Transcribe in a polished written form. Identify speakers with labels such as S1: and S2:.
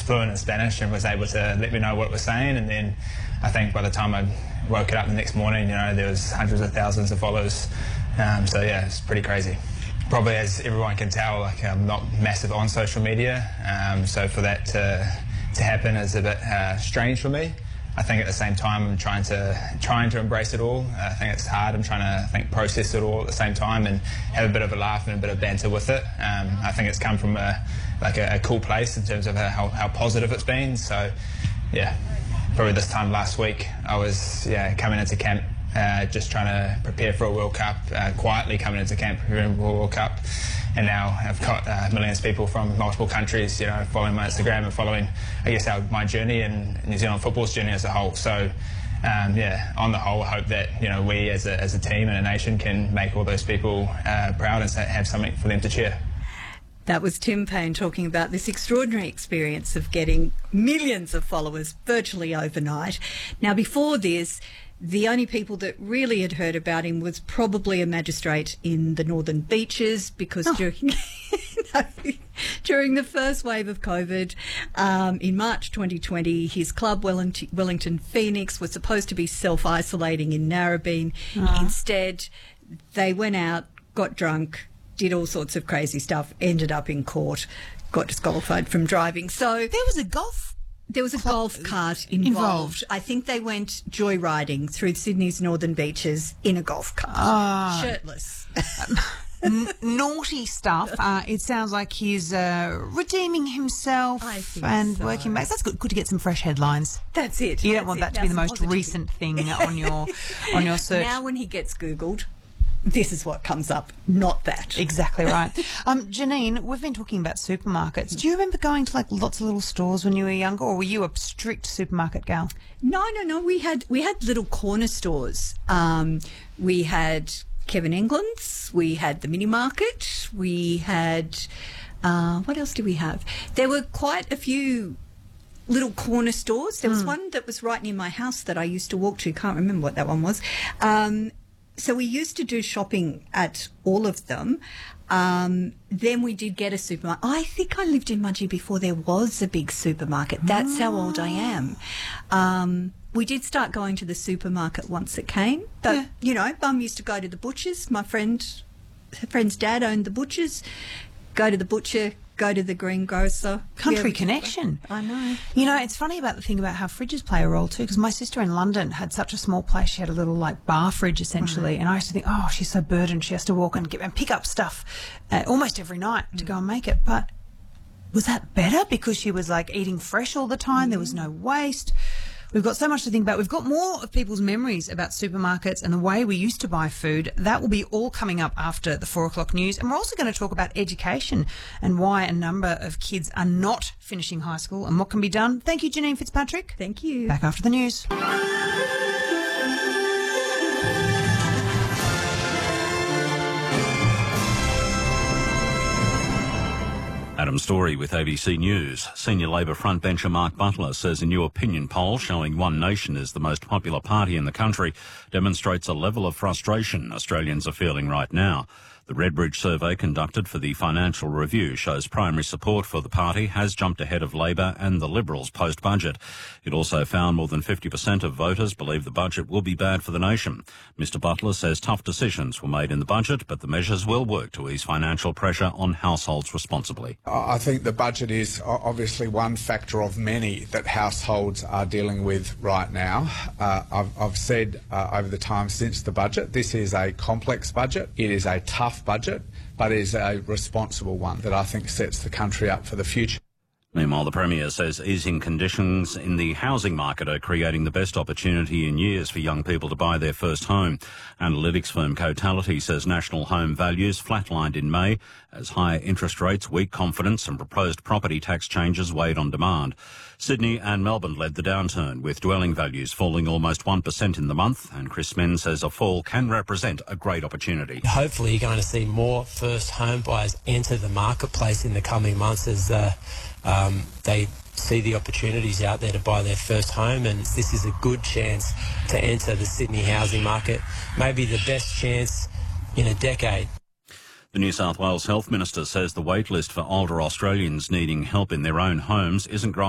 S1: fluent in Spanish and was able to let me know what it was saying. And then I think by the time I woke it up the next morning, there was hundreds of thousands of followers. So yeah, it's pretty crazy. Probably, as everyone can tell, I'm not massive on social media, so for that to happen is a bit strange for me. I think at the same time I'm trying to embrace it all. I think it's hard. I'm trying to process it all at the same time and have a bit of a laugh and a bit of banter with it. I think it's come from a cool place in terms of how positive it's been. So yeah, probably this time last week I was coming into camp. Just trying to prepare for a World Cup, quietly coming into camp preparing for a World Cup, and now I've got millions of people from multiple countries, following my Instagram and following, I guess, my journey and New Zealand football's journey as a whole. So, on the whole, I hope that we as a team and a nation can make all those people proud and have something for them to cheer.
S2: That was Tim Payne talking about this extraordinary experience of getting millions of followers virtually overnight. Now, before this, the only people that really had heard about him was probably a magistrate in the Northern Beaches, because during the first wave of COVID in March 2020, his club, Wellington Phoenix, was supposed to be self-isolating in Narrabeen. Instead, they went out, got drunk, did all sorts of crazy stuff, ended up in court, got disqualified from driving. So
S3: there was a golf
S2: cart involved. I think they went joyriding through Sydney's northern beaches in a golf cart, shirtless.
S3: Naughty stuff. It sounds like he's redeeming himself and working back. That's good to get some fresh headlines.
S2: That's it.
S3: You don't want that to be the most recent thing on your search.
S2: Now when he gets Googled, this is what comes up, not that.
S3: Exactly right. Janine, we've been talking about supermarkets. Do you remember going to lots of little stores when you were younger, or were you a strict supermarket gal?
S2: No. We had little corner stores. We had Kevin England's. We had the mini market. We had what else did we have? There were quite a few little corner stores. There was one that was right near my house that I used to walk to. Can't remember what that one was. So we used to do shopping at all of them. Then we did get a supermarket. I think I lived in Mudgee before there was a big supermarket. That's how old I am. We did start going to the supermarket once it came. But, Mum used to go to the butcher's. Her friend's dad owned the butcher's. Go to the butcher, go to the greengrocer.
S3: Country connection.
S2: I know.
S3: It's funny about the thing about how fridges play a role too, because my sister in London had such a small place. She had a little bar fridge essentially, and I used to think, oh, she's so burdened. She has to walk and pick up stuff almost every night to go and make it. But was that better because she was eating fresh all the time? There was no waste. We've got so much to think about. We've got more of people's memories about supermarkets and the way we used to buy food. That will be all coming up after the 4 o'clock news. And we're also going to talk about education and why a number of kids are not finishing high school and what can be done. Thank you, Janine Fitzpatrick.
S2: Thank you.
S3: Back after the news.
S4: Adam Story with ABC News. Senior Labor frontbencher Mark Butler says a new opinion poll showing One Nation is the most popular party in the country demonstrates a level of frustration Australians are feeling right now. The Redbridge survey conducted for the Financial Review shows primary support for the party has jumped ahead of Labor and the Liberals post-budget. It also found more than 50% of voters believe the budget will be bad for the nation. Mr Butler says tough decisions were made in the budget, but the measures will work to ease financial pressure on households responsibly.
S5: I think the budget is obviously one factor of many that households are dealing with right now. I've said over the time since the budget, this is a complex budget. It is a tough budget, but is a responsible one that I think sets the country up for the future.
S4: Meanwhile, the Premier says easing conditions in the housing market are creating the best opportunity in years for young people to buy their first home. Analytics firm Cotality says national home values flatlined in May as higher interest rates, weak confidence and proposed property tax changes weighed on demand. Sydney and Melbourne led the downturn, with dwelling values falling almost 1% in the month, and Chris Menn says a fall can represent a great opportunity.
S6: Hopefully you're going to see more first home buyers enter the marketplace in the coming months as they see the opportunities out there to buy their first home, and this is a good chance to enter the Sydney housing market, maybe the best chance in a decade.
S4: The New South Wales Health Minister says the wait list for older Australians needing help in their own homes isn't growing.